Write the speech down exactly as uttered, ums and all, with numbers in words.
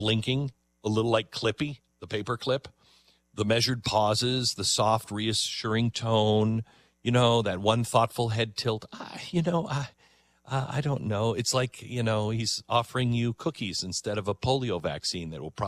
blinking, a little like Clippy, the paper clip, the measured pauses, the soft, reassuring tone, you know, that one thoughtful head tilt. Ah, you know, I, I don't know. It's like, you know, he's offering you cookies instead of a polio vaccine that will probably